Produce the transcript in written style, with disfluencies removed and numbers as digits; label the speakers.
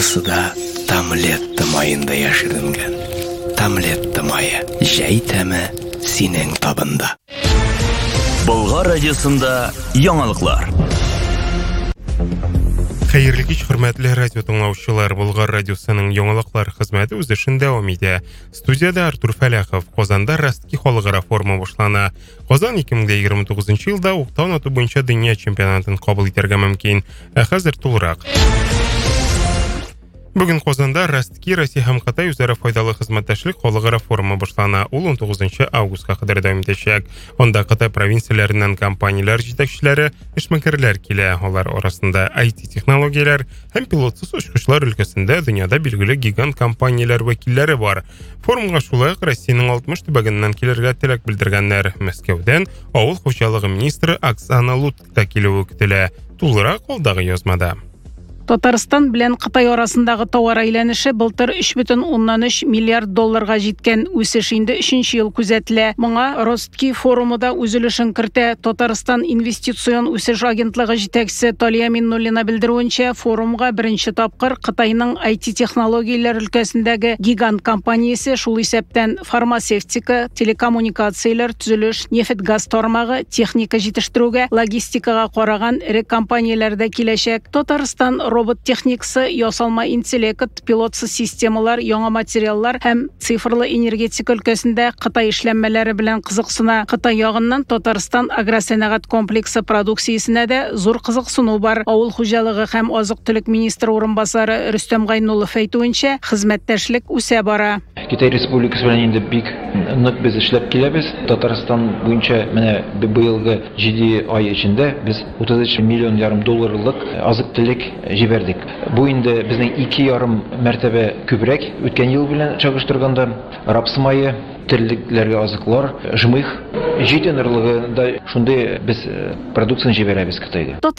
Speaker 1: Кайсысы да Тамлетті майында яшірінген. Тамлетті майы жәй тәмі синең табында.
Speaker 2: Болгар радиосында яңалыклар.
Speaker 3: Хәерле кич, хөрмәтле радио тыңлаучылар. Болгар радиосының яңалыклар хезмәте үз эшен дәвам итә. Студияда Артур Фәләхов. Казанда Ростки халыкара форумы башлана. Казан 2029 елда уктан ату буенча дөнья чемпионатын кабул итәргә мөмкин. Хәзер тулырак. Бүген Казанда Ростки Россия һәм Кытай үзара файдалы хезмәттәшлек халыкара форумы башлана. Ул 19 августка кадәр дәвам итәчәк. Анда Кытай провинцияләреннән компанияләр җитәкчеләре, эшмәкәрләр килә. Алар арасында IT технологияләр һәм пилотсыз очкычлар өлкәсендә дөньяда билгеле гигант компанияләр вәкилләре бар. Форумга шулай ук Россиянең 60 төбәгеннән килергә теләк белдергәннәр. Мәскәүдән авыл хуҗалыгы министры Оксана Лутка килүе көтелә. Тулырак алдагы язмада.
Speaker 4: Татарстан белән Кытай арасындагы товар әйләнеше былтыр 3,3 миллиард долларга җиткән, үсеш инде 3нче ел күзәтелә. Моңа Ростки форумында үзелешен кертә. Татарстан инвестицион үсеш агентлыгы җитәкчесе Талия Миннуллина белдерүенчә, форумга беренче тапкыр Кытайның IT технологияләр өлкәсендәге гигант компаниясе, шул исәптән фармацевтика, телекоммуникацияләр, төзелеш, нефть-газ тармагы, техника җитештерүгә, логистикага караган ире компанияләр дә киләчәк. Татарстан робот техникасы, ясалма интеллект, пилотсыз системалар, яңа материаллар һәм цифрлы энергетика өлкәсендә Кытай эшләнмәләре белән кызыксына. Кытай ягыннан Татарстан агросәнәгать комплексы продукциясенә дә зур кызыксыну бар. Авыл хуҗалыгы һәм азык-төлек министры урынбасары Рөстәм Гайнуллов әйтүенчә, хезмәттәшлек үсә бара.
Speaker 5: Китай Республикасы белән инде бик нык без эшләп киләбез. Татарстан буенча менә быелгы 7 ай эчендә без 33,5 миллион долларлык азык-төлек җибәрдек. Бу инде безнең 2,5 мәртәбә күбрәк. Үткән ел белән чагыштырганда рапс мае, терлекләргә азыклар, жмых, җитен ырлыгында шундый без продукцияны җибәрәбез Кытайга.